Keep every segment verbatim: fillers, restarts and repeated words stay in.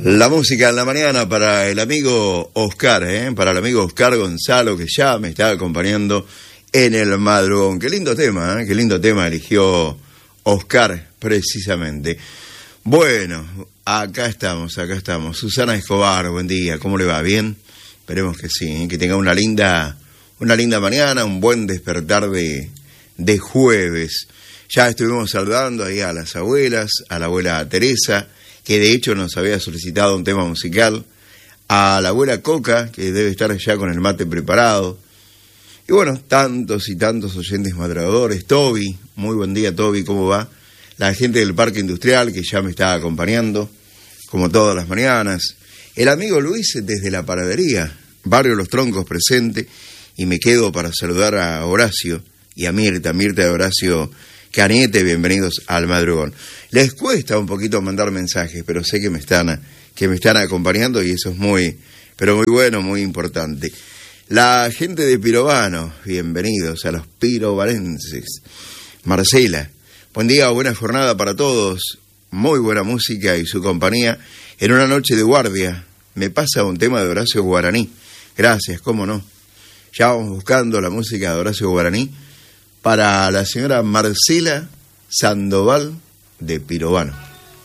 La música en la mañana para el amigo Oscar, ¿eh? para el amigo Oscar Gonzalo, que ya me está acompañando en el madrugón. Qué lindo tema, ¿eh? qué lindo tema eligió Oscar precisamente. Bueno, acá estamos, acá estamos. Susana Escobar, buen día, ¿cómo le va? ¿Bien? Esperemos que sí, ¿eh? que tenga una linda, una linda mañana, un buen despertar de, de jueves. Ya estuvimos saludando ahí a las abuelas, a la abuela Teresa, que de hecho nos había solicitado un tema musical, a la abuela Coca, que debe estar ya con el mate preparado, y bueno, tantos y tantos oyentes madrugadores. Toby, muy buen día Toby, ¿cómo va? La gente del Parque Industrial, que ya me está acompañando, como todas las mañanas. El amigo Luis desde la panadería, Barrio Los Troncos presente, y me quedo para saludar a Horacio y a Mirta, Mirta y Horacio Cañete, bienvenidos al madrugón. Les cuesta un poquito mandar mensajes, pero sé que me están, que me están acompañando y eso es muy, pero muy bueno, muy importante. La gente de Pirovano, bienvenidos a los pirovanenses. Marcela, buen día, buena jornada para todos, muy buena música y su compañía en una noche de guardia. Me pasa un tema de Horacio Guaraní. Gracias, cómo no. Ya vamos buscando la música de Horacio Guaraní para la señora Marcela Sandoval de Pirovano.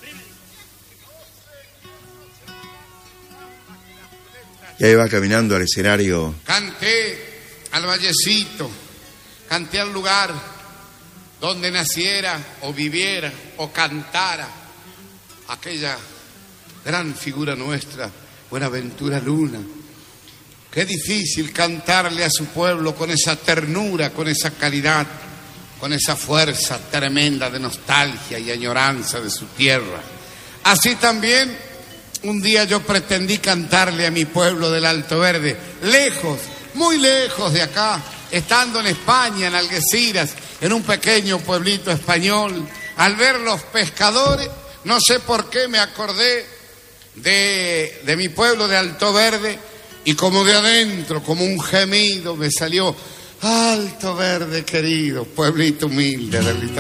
Y ahí va caminando al escenario. Canté al vallecito, canté al lugar donde naciera o viviera o cantara aquella gran figura nuestra, Buenaventura Luna. Qué difícil cantarle a su pueblo con esa ternura, con esa calidad, con esa fuerza tremenda de nostalgia y añoranza de su tierra. Así también, un día yo pretendí cantarle a mi pueblo del Alto Verde, lejos, muy lejos de acá, estando en España, en Algeciras, en un pequeño pueblito español. Al ver los pescadores, no sé por qué me acordé de, de mi pueblo de Alto Verde, y como de adentro, como un gemido, me salió: Alto Verde querido, pueblito humilde del litoral.